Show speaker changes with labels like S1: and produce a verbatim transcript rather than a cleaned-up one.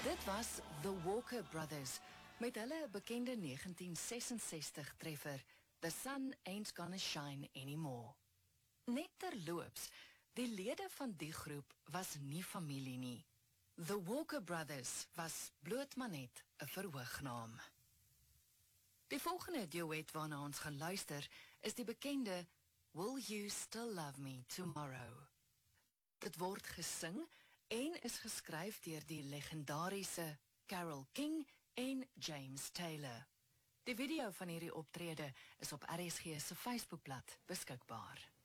S1: Dit was The Walker Brothers met hulle bekende negentien sesensestig treffer The Sun Ain't Gonna Shine Anymore. Net terloops, die lede van die groep was nie familie nie. The Walker Brothers was bloot maar net 'n verhoognaam. Die volgende duet waarna ons gaan luister is die bekende Will You Still Love Me Tomorrow. Dit word gesing en is geskryf deur die legendariese Carole King en James Taylor. Die video van hierdie optrede is op R S G se Facebookblad beskikbaar.